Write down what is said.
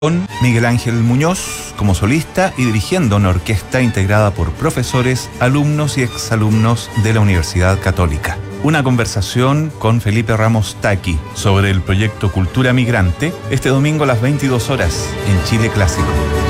Con Miguel Ángel Muñoz como solista y dirigiendo una orquesta integrada por profesores, alumnos y exalumnos de la Universidad Católica. Una conversación con Felipe Ramos Taqui sobre el proyecto Cultura Migrante este domingo a las 22 horas en Chile Clásico.